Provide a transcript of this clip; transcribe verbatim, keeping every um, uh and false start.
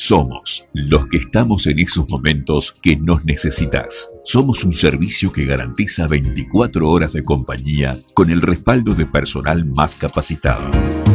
Somos los que estamos en esos momentos que nos necesitas. Somos un servicio que garantiza veinticuatro horas de compañía con el respaldo de personal más capacitado.